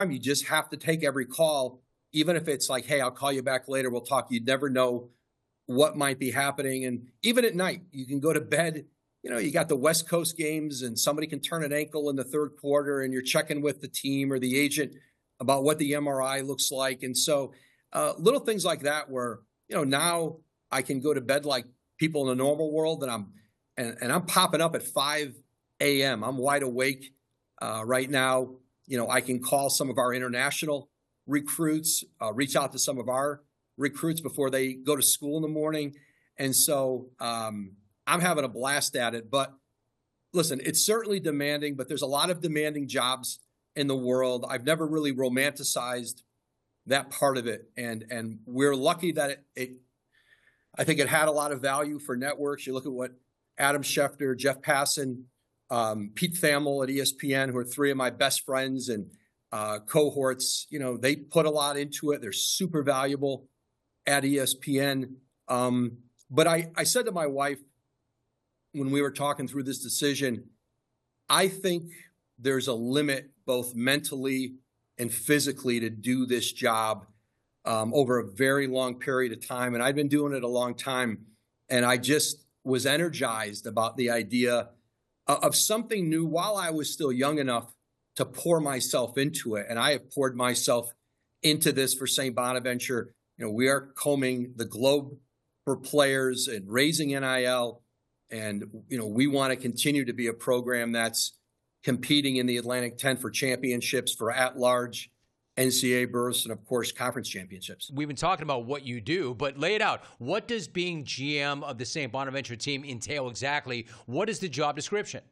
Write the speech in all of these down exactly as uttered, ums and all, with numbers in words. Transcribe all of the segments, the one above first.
You just have to take every call, even if it's like, hey, I'll call you back later, we'll talk. You never know what might be happening. And even at night, you can go to bed. You know, you got the West Coast games and somebody can turn an ankle in the third quarter and you're checking with the team or the agent about what the M R I looks like. And so uh, little things like that where, you know, now I can go to bed like people in the normal world and I'm and, and I'm popping up at five a.m. I'm wide awake uh, right now. You know, I can call some of our international recruits, uh, reach out to some of our recruits before they go to school in the morning. And so um, I'm having a blast at it. But listen, it's certainly demanding, but there's a lot of demanding jobs in the world. I've never really romanticized that part of it. And and we're lucky that it, it I think it had a lot of value for networks. You look at what Adam Schefter, Jeff Passan, um, Pete Thamel at E S P N, who are three of my best friends and uh, cohorts, you know, they put a lot into it. They're super valuable at E S P N. Um, but I, I said to my wife when we were talking through this decision, I think there's a limit both mentally and physically to do this job um, over a very long period of time. And I've been doing it a long time. And I just was energized about the idea of something new while I was still young enough to pour myself into it. And I have poured myself into this for Saint Bonaventure. You know, we are combing the globe for players and raising N I L. And, you know, we want to continue to be a program that's competing in the Atlantic ten for championships, for at-large N C double A berths, and, of course, conference championships. We've been talking about what you do, but lay it out. What does being G M of the Saint Bonaventure team entail exactly? What is the job description?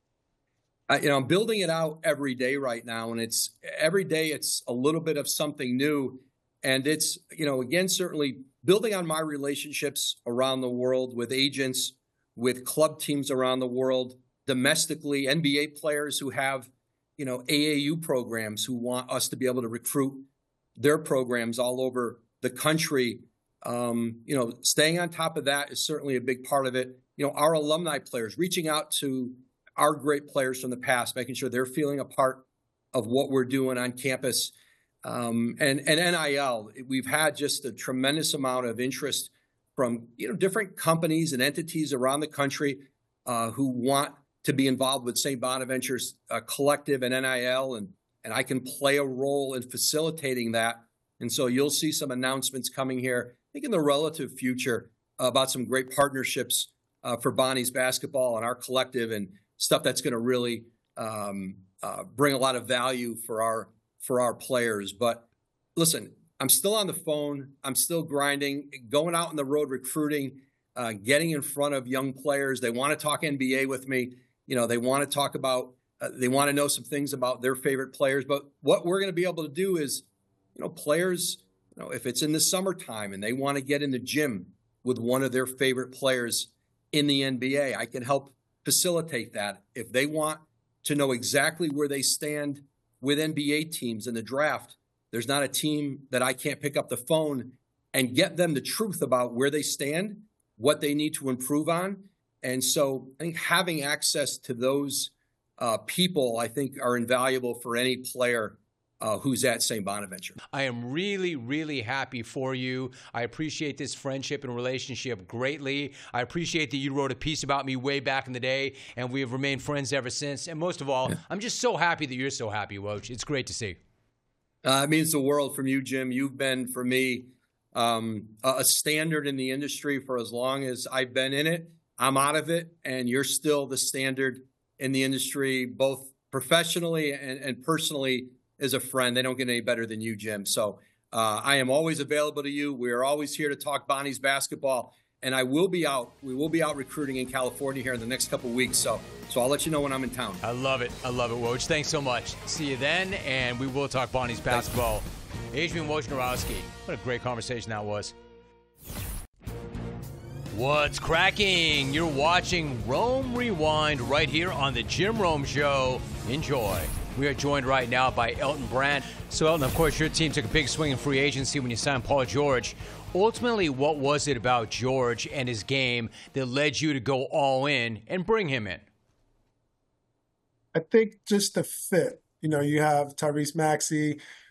Uh, you know, I'm building it out every day right now, and it's every day it's a little bit of something new. And it's, you know, again, certainly building on my relationships around the world with agents, with club teams around the world, domestically, N B A players who have, you know, A A U programs who want us to be able to recruit their programs all over the country. Um, you know, staying on top of that is certainly a big part of it. You know, our alumni players, reaching out to our great players from the past, making sure they're feeling a part of what we're doing on campus. Um, and, and N I L, we've had just a tremendous amount of interest from, you know, different companies and entities around the country uh, who want to be involved with Saint Bonaventure's uh, collective and N I L, and and I can play a role in facilitating that. And so you'll see some announcements coming here, I think in the relative future, uh, about some great partnerships uh, for Bonnie's basketball and our collective, and stuff that's going to really um, uh, bring a lot of value for our for our players. But listen, I'm still on the phone. I'm still grinding, going out on the road recruiting, uh, getting in front of young players. They want to talk N B A with me. You know, they want to talk about, uh, they want to know some things about their favorite players. But what we're going to be able to do is, you know, players, you know, if it's in the summertime and they want to get in the gym with one of their favorite players in the N B A, I can help facilitate that. If they want to know exactly where they stand with N B A teams in the draft, there's not a team that I can't pick up the phone and get them the truth about where they stand, what they need to improve on. And so I think having access to those uh, people, I think, are invaluable for any player uh, who's at Saint Bonaventure. I am really, really happy for you. I appreciate this friendship and relationship greatly. I appreciate that you wrote a piece about me way back in the day, and we have remained friends ever since. And most of all, yeah. I'm just so happy that you're so happy, Woj. It's great to see. Uh, it means the world from you, Jim. You've been, for me, um, a standard in the industry for as long as I've been in it. I'm out of it, and you're still the standard in the industry, both professionally and, and personally as a friend. They don't get any better than you, Jim. So uh, I am always available to you. We are always here to talk Bonnie's basketball, and I will be out. We will be out recruiting in California here in the next couple of weeks. So, so I'll let you know when I'm in town. I love it. I love it, Woj. Thanks so much. See you then, and we will talk Bonnie's basketball. Adrian Wojnarowski. What a great conversation that was. What's cracking? You're watching Rome Rewind right here on the Jim Rome Show. Enjoy. We are joined right now by Elton Brand. So, Elton, of course, your team took a big swing in free agency when you signed Paul George. Ultimately, what was it about George and his game that led you to go all in and bring him in? I think just the fit. You know, you have Tyrese Maxey,